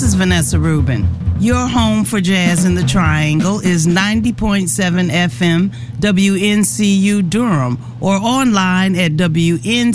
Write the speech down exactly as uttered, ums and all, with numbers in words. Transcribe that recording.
This is Vanessa Rubin. Your home for jazz in the Triangle is ninety point seven F M W N C U Durham or online at W N